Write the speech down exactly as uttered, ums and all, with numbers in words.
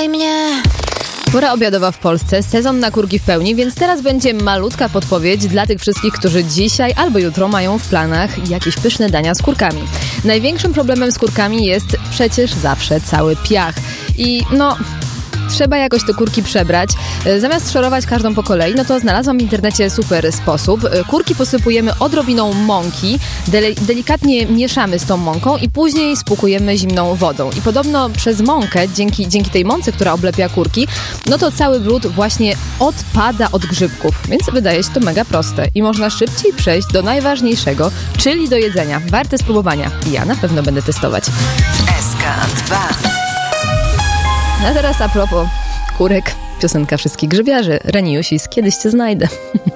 Kochaj mnie. Pora obiadowa w Polsce, sezon na kurki w pełni, więc teraz będzie malutka podpowiedź dla tych wszystkich, którzy dzisiaj albo jutro mają w planach jakieś pyszne dania z kurkami. Największym problemem z kurkami jest przecież zawsze cały piach. I no... trzeba jakoś te kurki przebrać. Zamiast szorować każdą po kolei, no to znalazłam w internecie super sposób. Kurki posypujemy odrobiną mąki, dele- delikatnie mieszamy z tą mąką i później spłukujemy zimną wodą. I podobno przez mąkę, dzięki, dzięki tej mące, która oblepia kurki, no to cały brud właśnie odpada od grzybków. Więc wydaje się to mega proste i można szybciej przejść do najważniejszego, czyli do jedzenia. Warte spróbowania. Ja na pewno będę testować. S K dwa. A teraz a propos kurek, piosenka wszystkich grzybiarzy. Reni Jusis, kiedyś cię znajdę.